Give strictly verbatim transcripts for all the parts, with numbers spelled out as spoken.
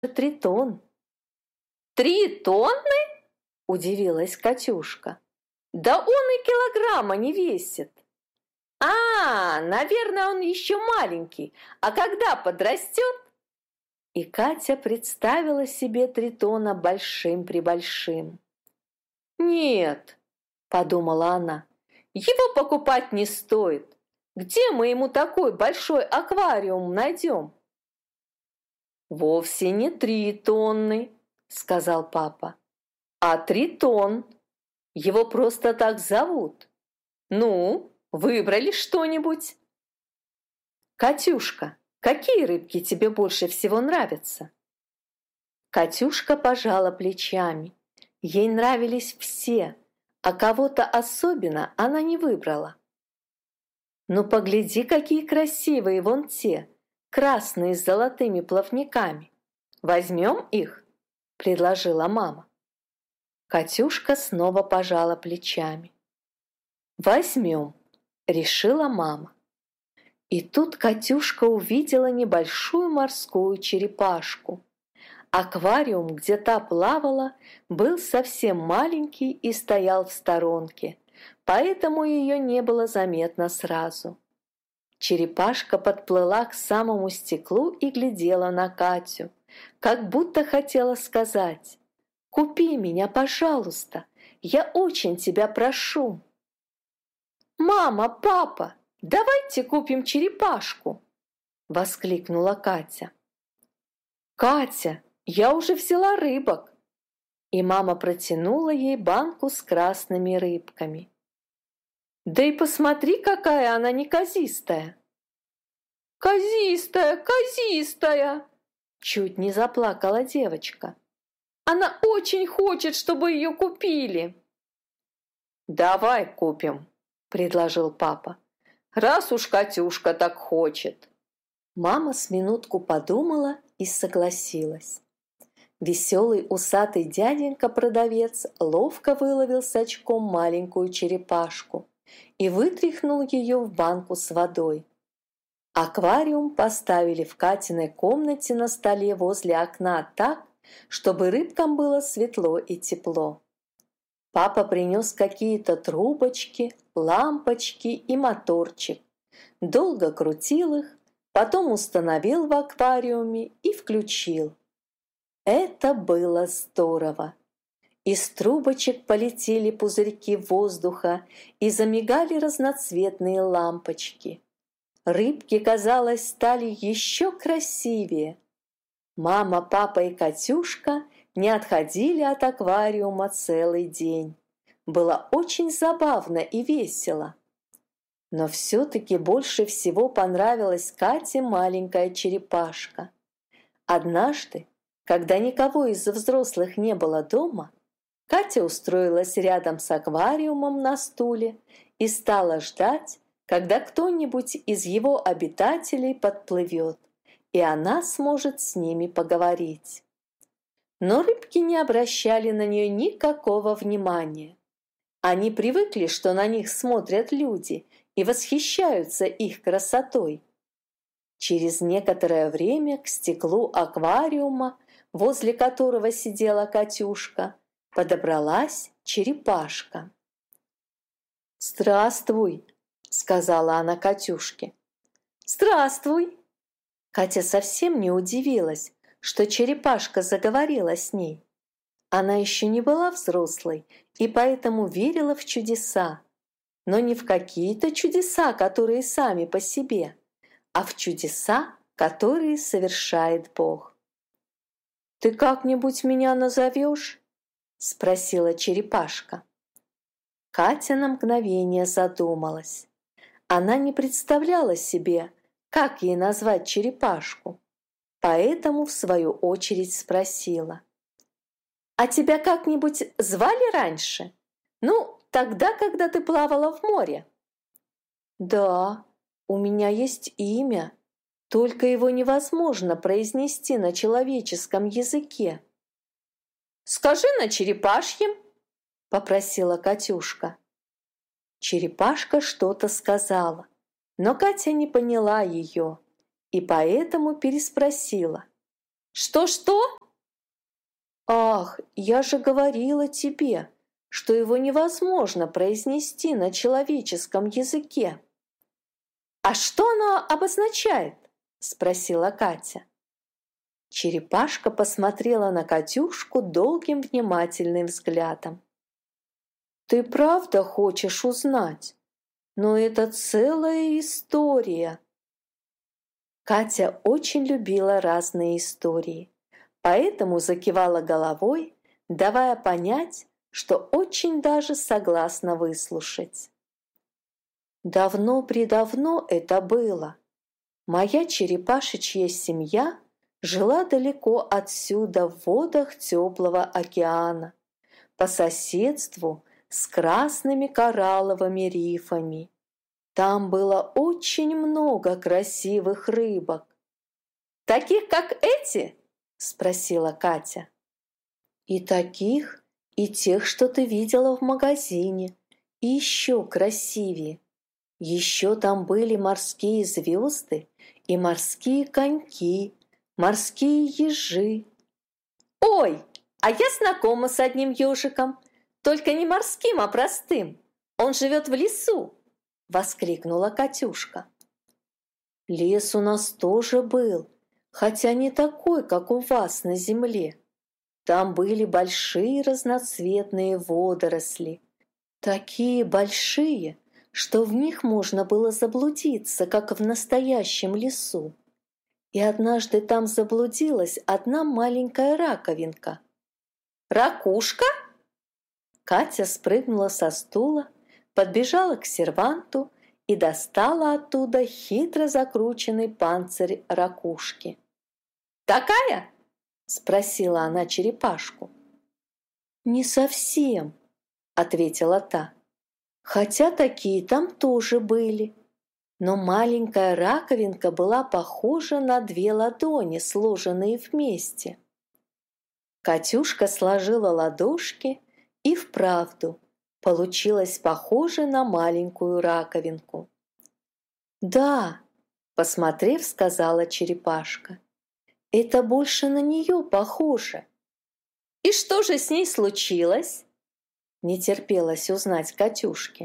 тритон». «Три тонны?» – удивилась Катюшка. «Да он и килограмма не весит». «А, наверное, он еще маленький, а когда подрастет?» И Катя представила себе тритона большим-пребольшим. «Нет», – подумала она, – «его покупать не стоит. Где мы ему такой большой аквариум найдем?» «Вовсе не три тонны», – сказал папа, – «а тритон. Его просто так зовут. Ну, выбрали что-нибудь?» «Катюшка, какие рыбки тебе больше всего нравятся?» Катюшка пожала плечами. Ей нравились все, а кого-то особенно она не выбрала. «Ну, погляди, какие красивые вон те, красные с золотыми плавниками. Возьмем их?» – предложила мама. Катюшка снова пожала плечами. «Возьмем», – решила мама. И тут Катюшка увидела небольшую морскую черепашку. Аквариум, где та плавала, был совсем маленький и стоял в сторонке, поэтому ее не было заметно сразу. Черепашка подплыла к самому стеклу и глядела на Катю, как будто хотела сказать: «Купи меня, пожалуйста, я очень тебя прошу». «Мама, папа, давайте купим черепашку!» – воскликнула Катя. «Катя, я уже взяла рыбок!» И мама протянула ей банку с красными рыбками. «Да и посмотри, какая она неказистая!» «Казистая, казистая!» – чуть не заплакала девочка. «Она очень хочет, чтобы ее купили!» «Давай купим!» – предложил папа. «Раз уж Катюшка так хочет!» Мама с минутку подумала и согласилась. Веселый усатый дяденька-продавец ловко выловил с очком маленькую черепашку и вытряхнул ее в банку с водой. Аквариум поставили в Катиной комнате на столе возле окна так, чтобы рыбкам было светло и тепло. Папа принес какие-то трубочки, лампочки и моторчик, долго крутил их, потом установил в аквариуме и включил. Это было здорово! Из трубочек полетели пузырьки воздуха и замигали разноцветные лампочки. Рыбки, казалось, стали еще красивее. Мама, папа и Катюшка не отходили от аквариума целый день. Было очень забавно и весело. Но все-таки больше всего понравилась Кате маленькая черепашка. Однажды, когда никого из взрослых не было дома, Катя устроилась рядом с аквариумом на стуле и стала ждать, когда кто-нибудь из его обитателей подплывет, и она сможет с ними поговорить. Но рыбки не обращали на нее никакого внимания. Они привыкли, что на них смотрят люди и восхищаются их красотой. Через некоторое время к стеклу аквариума, возле которого сидела Катюшка, подобралась черепашка. «Здравствуй!» – сказала она Катюшке. «Здравствуй!» Катя совсем не удивилась, что черепашка заговорила с ней. Она еще не была взрослой и поэтому верила в чудеса, но не в какие-то чудеса, которые сами по себе, а в чудеса, которые совершает Бог. «Ты как-нибудь меня назовешь?» – спросила черепашка. Катя на мгновение задумалась. Она не представляла себе, как ей назвать черепашку, поэтому в свою очередь спросила: «А тебя как-нибудь звали раньше? Ну, тогда, когда ты плавала в море?» «Да, у меня есть имя, только его невозможно произнести на человеческом языке». «Скажи на черепашьем», – попросила Катюшка. Черепашка что-то сказала, но Катя не поняла ее и поэтому переспросила: Что-что? Ах, я же говорила тебе, что его невозможно произнести на человеческом языке. А что оно обозначает? Спросила Катя. Черепашка посмотрела на Катюшку долгим внимательным взглядом. Ты правда хочешь узнать? Но это целая история. Катя очень любила разные истории, поэтому закивала головой, давая понять, что очень даже согласна выслушать. Давно-предавно это было. Моя черепашечья семья жила далеко отсюда в водах теплого океана, по соседству с красными коралловыми рифами. Там было очень много красивых рыбок. «Таких, как эти?» – спросила Катя. «И таких, и тех, что ты видела в магазине, и еще красивее. Еще там были морские звезды и морские коньки, морские ежи». «Ой, а я знакома с одним ежиком, только не морским, а простым. Он живет в лесу!» – воскликнула Катюшка. «Лес у нас тоже был, хотя не такой, как у вас на земле. Там были большие разноцветные водоросли, такие большие, что в них можно было заблудиться, как в настоящем лесу. И однажды там заблудилась одна маленькая раковинка». «Ракушка?» Катя спрыгнула со стула, подбежала к серванту и достала оттуда хитро закрученный панцирь ракушки. «Такая?» – спросила она черепашку. «Не совсем», – ответила та, «хотя такие там тоже были. Но маленькая раковинка была похожа на две ладони, сложенные вместе». Катюшка сложила ладошки, и вправду получилось похоже на маленькую раковинку. «Да», – посмотрев, сказала черепашка, – «это больше на нее похоже». «И что же с ней случилось?» – не терпелось узнать Катюшке.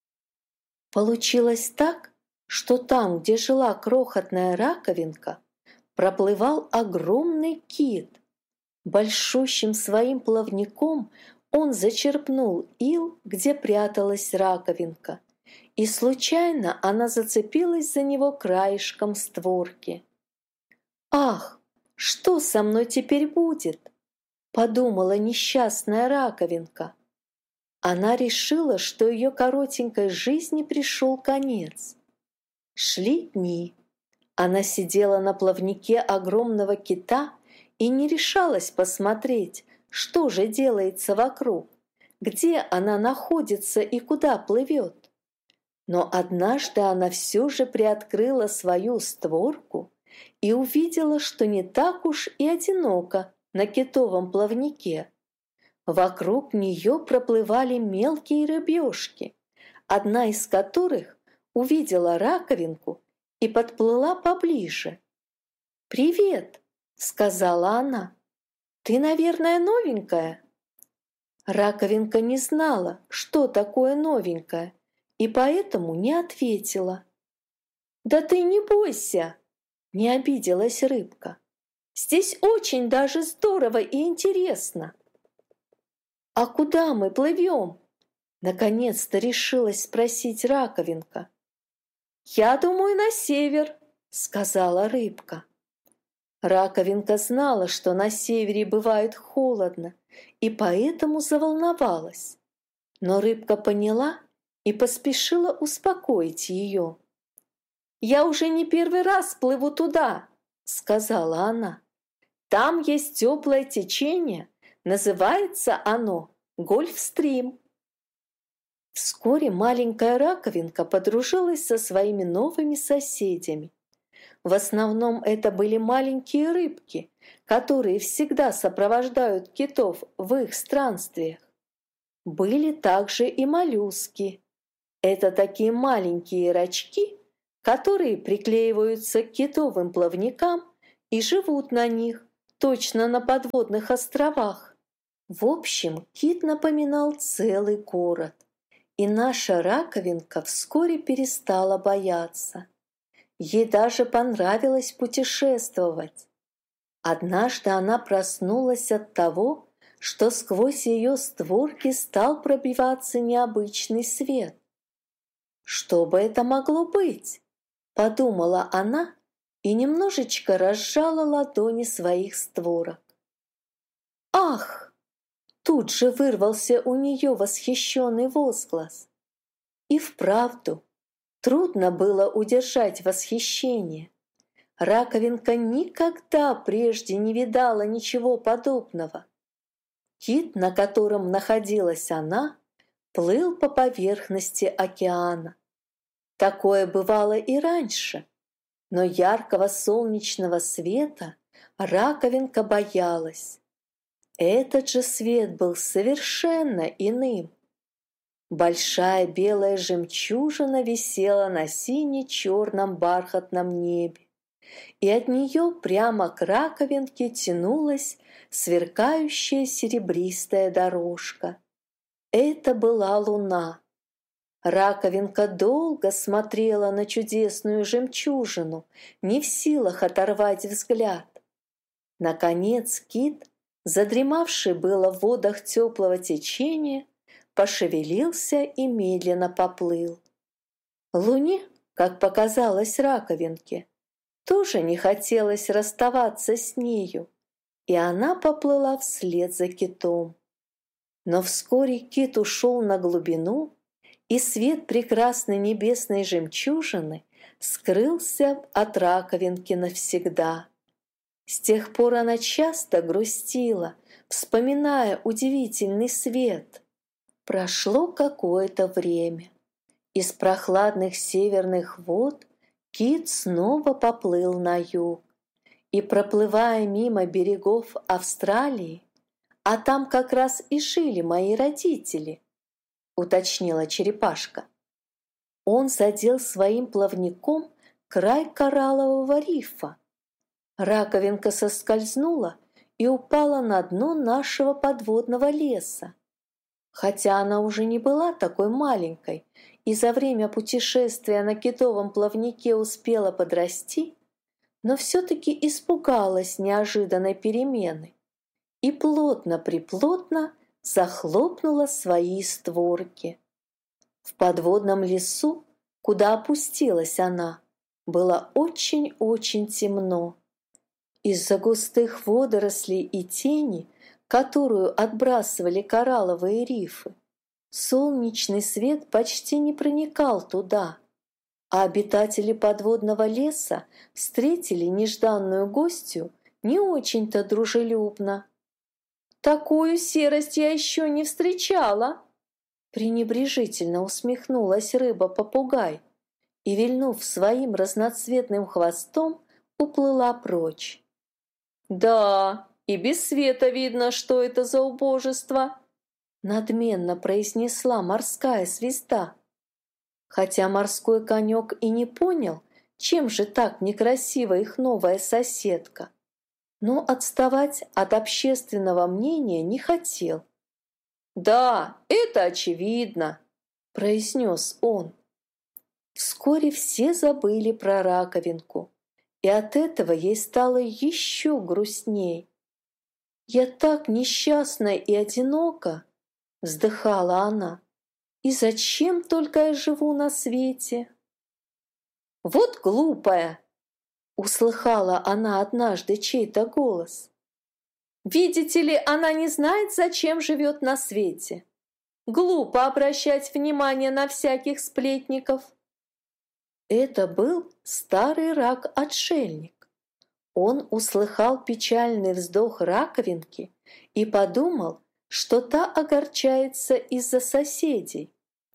Получилось так, что там, где жила крохотная раковинка, проплывал огромный кит. Большущим своим плавником он зачерпнул ил, где пряталась раковинка, и случайно она зацепилась за него краешком створки. «Ах, что со мной теперь будет?» – подумала несчастная раковинка. Она решила, что ее коротенькой жизни пришел конец. Шли дни. Она сидела на плавнике огромного кита и не решалась посмотреть, что же делается вокруг, где она находится и куда плывет. Но однажды она все же приоткрыла свою створку и увидела, что не так уж и одиноко на китовом плавнике. Вокруг нее проплывали мелкие рыбешки, одна из которых увидела раковинку и подплыла поближе. «Привет!» – сказала она. «Ты, наверное, новенькая?» Раковинка не знала, что такое новенькое, и поэтому не ответила. «Да ты не бойся!» – не обиделась рыбка. «Здесь очень даже здорово и интересно!» «А куда мы плывем?» – наконец-то решилась спросить раковинка. «Я думаю, на север», – сказала рыбка. Раковинка знала, что на севере бывает холодно, и поэтому заволновалась. Но рыбка поняла и поспешила успокоить ее. «Я уже не первый раз плыву туда», – сказала она. «Там есть теплое течение, называется оно Гольфстрим». Вскоре маленькая раковинка подружилась со своими новыми соседями. В основном это были маленькие рыбки, которые всегда сопровождают китов в их странствиях. Были также и моллюски. Это такие маленькие рачки, которые приклеиваются к китовым плавникам и живут на них, точно на подводных островах. В общем, кит напоминал целый город, и наша раковинка вскоре перестала бояться. Ей даже понравилось путешествовать. Однажды она проснулась от того, что сквозь ее створки стал пробиваться необычный свет. «Что бы это могло быть?» – подумала она и немножечко разжала ладони своих створок. «Ах!» – тут же вырвался у нее восхищенный возглас. И вправду, трудно было удержать восхищение. Раковинка никогда прежде не видала ничего подобного. Кит, на котором находилась она, плыл по поверхности океана. Такое бывало и раньше, но яркого солнечного света раковинка боялась. Этот же свет был совершенно иным. Большая белая жемчужина висела на сине-черном бархатном небе, и от нее прямо к раковинке тянулась сверкающая серебристая дорожка. Это была луна. Раковинка долго смотрела на чудесную жемчужину, не в силах оторвать взгляд. Наконец кит, задремавший было в водах теплого течения, пошевелился и медленно поплыл. Луне, как показалось раковинке, тоже не хотелось расставаться с нею, и она поплыла вслед за китом. Но вскоре кит ушел на глубину, и свет прекрасной небесной жемчужины скрылся от раковинки навсегда. С тех пор она часто грустила, вспоминая удивительный свет. Прошло какое-то время. Из прохладных северных вод кит снова поплыл на юг, и, проплывая мимо берегов Австралии, а там как раз и жили мои родители, уточнила черепашка, он задел своим плавником край кораллового рифа. Раковинка соскользнула и упала на дно нашего подводного леса. Хотя она уже не была такой маленькой и за время путешествия на китовом плавнике успела подрасти, но все-таки испугалась неожиданной перемены и плотно-приплотно захлопнула свои створки. В подводном лесу, куда опустилась она, было очень-очень темно. Из-за густых водорослей и тени, которую отбрасывали коралловые рифы, солнечный свет почти не проникал туда, а обитатели подводного леса встретили нежданную гостью не очень-то дружелюбно. «Такую серость я еще не встречала!» пренебрежительно усмехнулась рыба-попугай и, вильнув своим разноцветным хвостом, уплыла прочь. «Да, и без света видно, что это за убожество!» надменно произнесла морская звезда. Хотя морской конек и не понял, чем же так некрасива их новая соседка, но отставать от общественного мнения не хотел. «Да, это очевидно», – произнес он. Вскоре все забыли про раковинку, и от этого ей стало еще грустней. «Я так несчастна и одинока», – вздыхала она. «И зачем только я живу на свете?» «Вот глупая!» – услыхала она однажды чей-то голос. «Видите ли, она не знает, зачем живет на свете. Глупо обращать внимание на всяких сплетников». Это был старый рак-отшельник. Он услыхал печальный вздох раковинки и подумал, что та огорчается из-за соседей.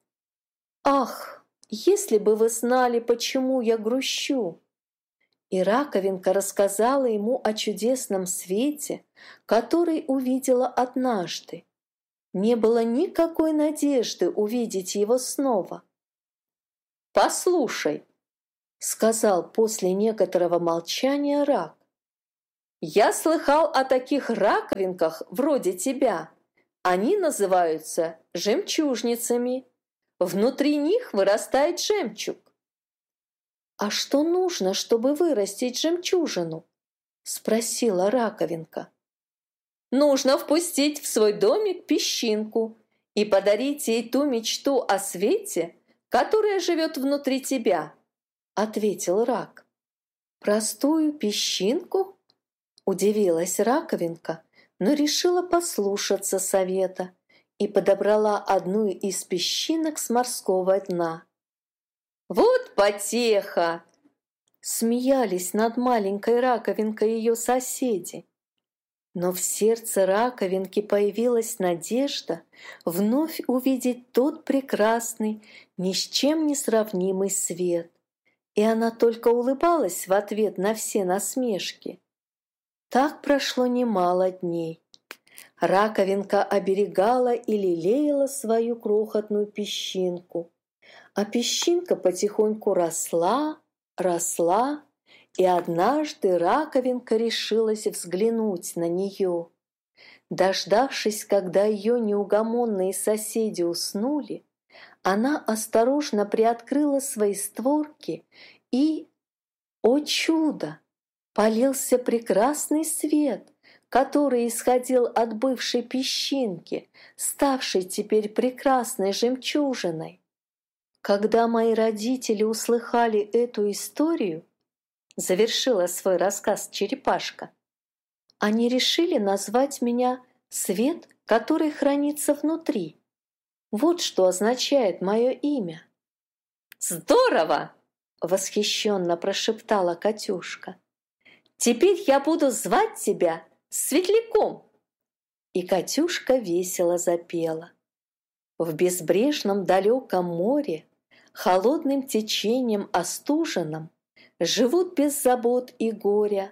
«Ах, если бы вы знали, почему я грущу!» И раковинка рассказала ему о чудесном свете, который увидела однажды. Не было никакой надежды увидеть его снова. «Послушай», — сказал после некоторого молчания рак, Я слыхал о таких раковинках вроде тебя. Они называются жемчужницами. Внутри них вырастает жемчуг. «А что нужно, чтобы вырастить жемчужину?» – спросила раковинка. «Нужно впустить в свой домик песчинку и подарить ей ту мечту о свете, которая живет внутри тебя», – ответил рак. «Простую песчинку?» – удивилась раковинка, но решила послушаться совета и подобрала одну из песчинок с морского дна. «Вот потеха!» – смеялись над маленькой раковинкой ее соседи. Но в сердце раковинки появилась надежда вновь увидеть тот прекрасный, ни с чем не сравнимый свет. И она только улыбалась в ответ на все насмешки. Так прошло немало дней. Раковинка оберегала и лелеяла свою крохотную песчинку. А песчинка потихоньку росла, росла, и однажды раковинка решилась взглянуть на нее. Дождавшись, когда ее неугомонные соседи уснули, она осторожно приоткрыла свои створки и, о чудо, полился прекрасный свет, который исходил от бывшей песчинки, ставшей теперь прекрасной жемчужиной. Когда мои родители услыхали эту историю, завершила свой рассказ черепашка, они решили назвать меня «Свет, который хранится внутри». Вот что означает мое имя. «Здорово!» – восхищенно прошептала Катюшка. «Теперь я буду звать тебя Светляком!» И Катюшка весело запела. В безбрежном далеком море, холодным течением остуженном, живут без забот и горя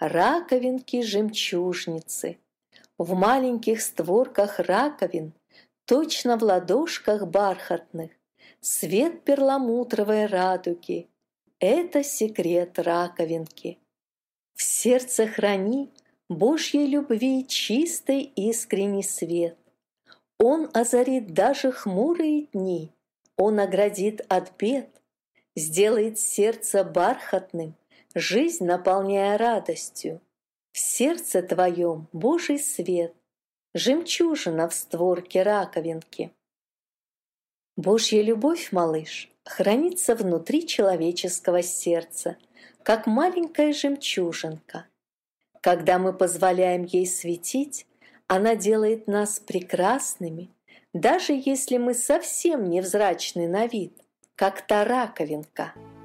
раковинки-жемчужницы. В маленьких створках раковин, точно в ладошках бархатных, свет перламутровой радуги. Это секрет раковинки. В сердце храни Божьей любви чистый искренний свет. Он озарит даже хмурые дни, Он оградит от бед, сделает сердце бархатным, жизнь наполняя радостью. В сердце твоем Божий свет, жемчужина в створке раковинки. Божья любовь, малыш, хранится внутри человеческого сердца, как маленькая жемчужинка. Когда мы позволяем ей светить, она делает нас прекрасными, даже если мы совсем невзрачны на вид, как та раковинка.